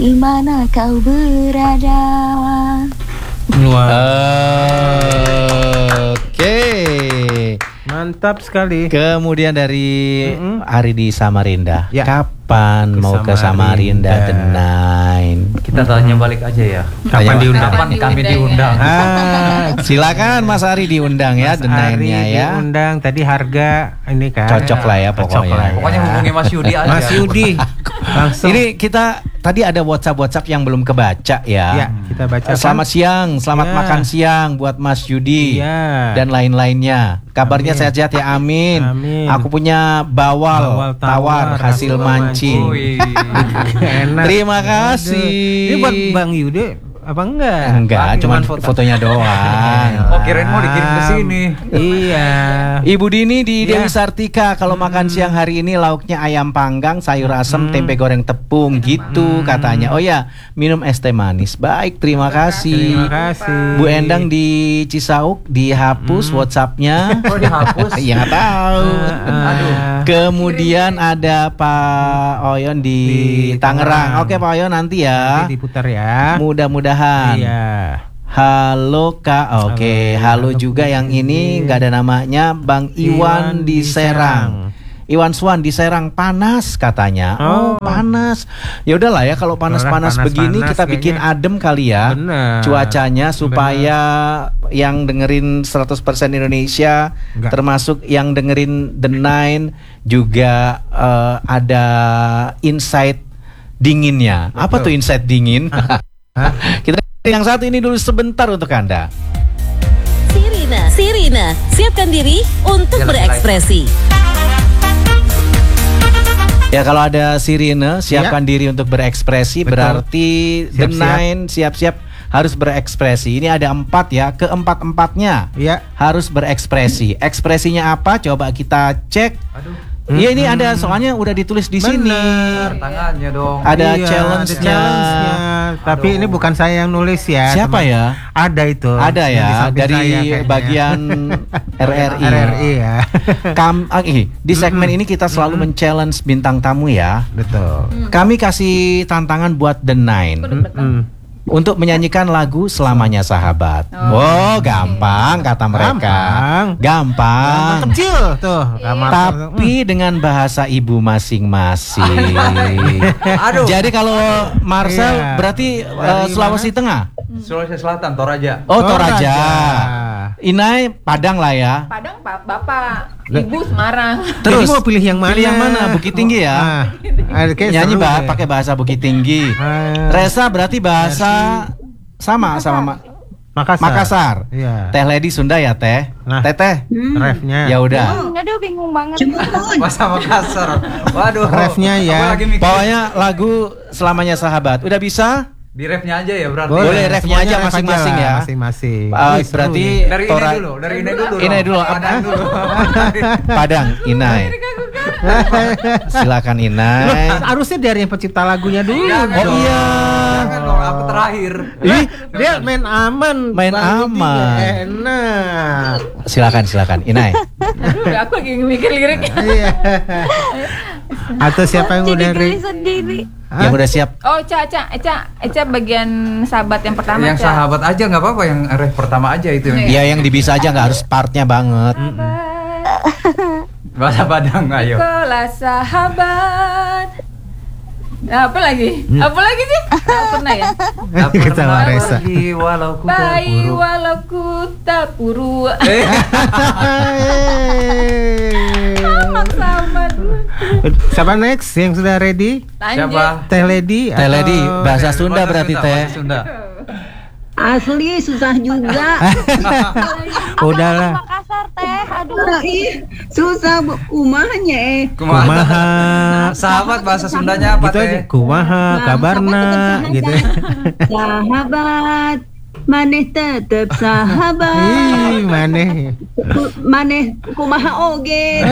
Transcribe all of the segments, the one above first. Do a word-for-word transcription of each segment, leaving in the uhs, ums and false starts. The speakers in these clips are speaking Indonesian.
di mana kau berada. Wow. Oke. Mantap sekali. Kemudian dari Mm-mm. Ari di Samarinda. Ya. Kapan Ke mau ke Samarinda. Samarinda The Nine? Kita tanya balik aja ya. Kapan diundang? Kapan kami diundang? Ah, Silakan Mas Ari diundang ya The Ari Nine-nya ya. diundang tadi harga ini kan. Cocok lah ya Cocok pokoknya. lah ya. Pokoknya hubungi Mas Yudi aja. Mas Yudi. Langsung. Ini kita tadi ada WhatsApp-WhatsApp yang belum kebaca ya. Ya, kita baca. Selamat siang, selamat Ya. makan siang buat Mas Yudi Iya. dan lain-lainnya. Kabarnya Amin. sehat-sehat ya, amin. Amin. Aku punya bawal, Bawal tawar, tawar, hasil hasil mancing. Wih. Enak. Terima kasih. Ini buat Bang Yudi apa enggak? Enggak, Tapi cuman foto. fotonya doang. Oh, kirain mau dikirim ke sini. Iya. Ibu Dini di Ya. Dewi Sartika, kalau makan siang hari ini lauknya ayam panggang, sayur asem, Hmm. tempe goreng tepung gitu katanya. Oh ya, minum es teh manis. Baik, terima kasih. Terima kasih. Bu Endang di Cisauk dihapus WhatsAppnya. Oh, dihapus? Ya nggak tahu. Ah, Aduh. Kemudian ada Pak Oyon di, Di Tangerang. Tangerang. Oke Pak Oyon nanti ya. Nanti diputar ya. Mudah-mudahan. Iya. Halo Kak, oke. Halo, Halo, juga Bu yang Dini. ini nggak ada namanya, Bang Iwan, di Serang. Iwan Swan di Serang panas katanya. Oh, Oh. panas. Ya udahlah ya kalau panas-panas Panas-panas begini kita bikin kayaknya. adem kali ya. Bener. Cuacanya supaya yang dengerin seratus persen Indonesia Enggak. termasuk yang dengerin The Nine juga eh, ada insight dinginnya. Apa tuh insight dingin? Kita yang satu ini dulu sebentar untuk Anda. Sirina, Sirina, siapkan diri untuk Jalan berekspresi. Ya kalau ada sirine, siapkan diri untuk berekspresi. Betul. Berarti The Siap-siap. Nine siap-siap harus berekspresi. Ini ada empat ya, keempat-empatnya Iya. harus berekspresi. Ekspresinya apa? Coba kita cek. Aduh, Iya ini ada soalnya udah ditulis di sini. Bener. tangannya dong. Ada Iya, challenge-nya. ada challenge-nya. Tapi Aduh. ini bukan saya yang nulis ya. Siapa teman. ya? Ada itu. Ada Yang di ya samping dari saya kayaknya. bagian R R I. R R I ya. Kam, ah, ih, di segmen ini kita selalu men-challenge bintang tamu ya. Betul. Kami kasih tantangan buat The Nine Mm-mm. untuk menyanyikan lagu Selamanya Sahabat. Oh, gampang kata mereka. Gampang. Gampang. Kecil tuh kamar. Tapi dengan bahasa ibu masing-masing. Aduh. Jadi kalau Marcel Iya. berarti eh, Dari Sulawesi Tengah. Sulawesi Selatan, Toraja. Oh, Toraja. Toraja. Inai Padang lah ya. Padang Pak, Bapak, Ibu Semarang. Terus mau pilih yang mana? Pilih yang mana? Bukit Tinggi ya. Ah, ah, kayak Nyanyi seru bah, deh. pakai bahasa Bukit Tinggi. Ah. Resa berarti bahasa sama sama Ma- Makassar. Makassar. Iya. Teh Lady Sunda ya teh. Nah. Teteh. Refnya. Ya udah. Hmm, aduh bingung banget. Bahasa Makassar. Waduh. Refnya ya. Aku lagi mikir. Pokoknya lagu Selamanya Sahabat. Udah bisa? Di refnya aja ya berarti. Boleh, refnya semuanya aja ref masing-masing lah, ya. Masing-masing. Uh, Wih, seru berarti nih. Dari Tora- ini dulu, dari ini dulu. Ini dulu, apa? Padang dulu. Padang, Inai. Silakan Loh, Inai. harusnya dari yang pencipta lagunya dulu. Jangan Oh dong. iya. Jangan dong, aku terakhir. Ih, Dia main aman. Main Bang Yudi aman. ya, enak. silakan silakan Inai. Aduh, aku lagi mikir liriknya. Iya. Atau siapa yang udah Jadi re- geli sendiri. Yang udah siap. Oh, Ca, Ca, Eca, Eca bagian sahabat yang pertama, Yang Ca. sahabat aja nggak apa-apa, yang ref pertama aja itu yang Ya yang dibisa aja nggak harus partnya banget. bahasa Padang. Ayo. Kelas sahabat. Nah, apa lagi? Apa lagi sih? Nggak pernah ya. Tak Ketawa pernah Resa. pergi walau ku tak Bayi buruk. walau ku tak puru. Eh, Sama sama. Siapa next yang sudah ready? Lanjut. siapa? Teh Lady. Teh Lady, atau- bahasa Sunda Bahasa berarti Sunda, teh. bahasa Sunda. Asli susah juga. Udahlah. Makassar teh. Aduh. Ih, susah bu- kumahnya eh. Kumaha? Kumaha. Sahabat bahasa Sundanya apa Gitu aja. teh? Kumaha, kabarna, gitu. Sahabat, maneh tetep sahabat. Ih, maneh. Ku- Maneh kumaha oge.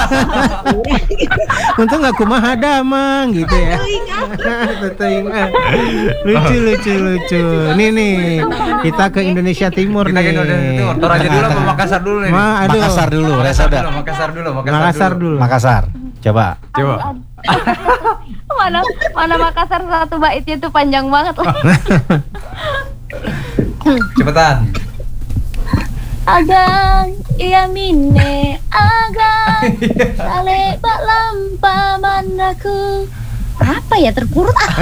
Untung nggak kumaha damang gitu ya. Teteh ingat. Lucu lucu lucu. Nih nih, kita ke Indonesia Timur Kita nih. ke Indonesia Timur. Toraja dulu apa Makassar dulu nih? Ma, aduh. Makassar dulu, Resa udah. Makassar dulu, Makassar dulu, Makassar dulu. Makassar. Coba. Coba. mana mana Makassar satu baitnya tuh panjang banget lah. Cepetan. Agang iya mine agang sale bak lampa manaku. Apa ya terpuruk ah?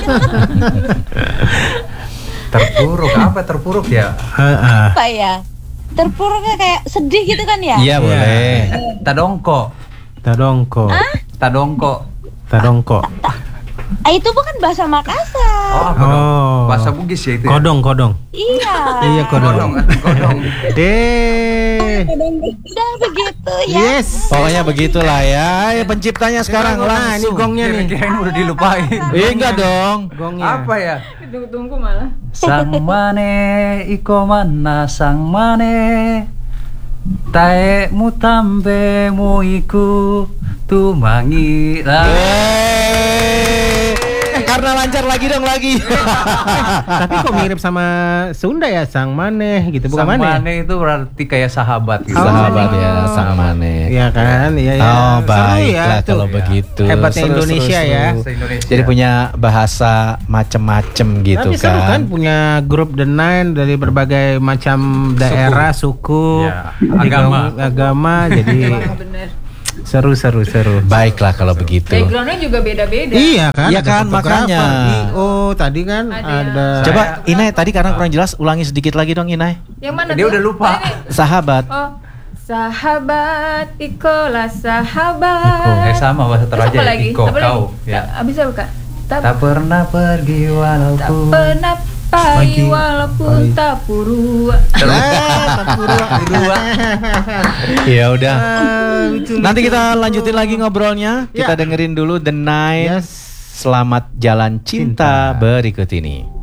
Terpuruk apa terpuruk ya? Heeh. Apa ya? Terpuruknya kayak sedih gitu kan ya? Iya boleh. Tadongko. Tadongko. Tadongko. Tadongko. Ah, itu bukan bahasa Makassar. Oh, apa dong? Oh. Bahasa Bugis ya itu. Ya? Kodong, kodong. Iya. Iya, Kodong, kodong. kodong. Eh. Udah begitu ya. Yes. Pokoknya begitulah ya. Ya, penciptanya sekarang Nah, ini langsung. gongnya nih. Kira-kira udah dilupain. Eh, enggak dong. Gongnya. Apa ya? Tunggu-tunggu malah. Sang mane iko mana sang mane tae mutambe mu iku tumangi. Eh, karena lancar lagi dong lagi. Tapi kok mirip sama Sunda ya, sang maneh gitu, bukan Sang maneh. mane itu berarti kayak sahabat gitu. Sahabat ya, sang mane. Iya kan, iya ya. Oh Seru baiklah tuh. kalau begitu. Hebatnya Seru, Indonesia seru, ya. seru. Bahasa Indonesia. Jadi punya bahasa macem-macem gitu Tapi seru kan kan. punya grup The Nine dari berbagai macam daerah, suku, Ya, agama. agama jadi Bener. seru seru seru. Baiklah kalau begitu. Backgroundnya juga beda-beda. Iya kan? Iya ada kan, fotografer. makanya. I- Oh, tadi kan Ada. ada. Coba Inai tadi karena kurang jelas ulangi sedikit lagi dong Inai. Yang mana Dia tuh? udah lupa. Ini. Sahabat. Oh, sahabat Ikola sahabat. Eh sama bahasa Terus Toraja apa lagi? Iko Apa kau lagi? ya. Tak, bisa bukan? Tak, Tak pernah pergi tak walaupun pernah Pagi. pagi walaupun tak purua. Ya udah. Ah, lucu, Nanti lucu, kita lucu. lanjutin lagi ngobrolnya. Kita Ya. dengerin dulu The Nine. Yes. Selamat jalan cinta Cinta. berikut ini.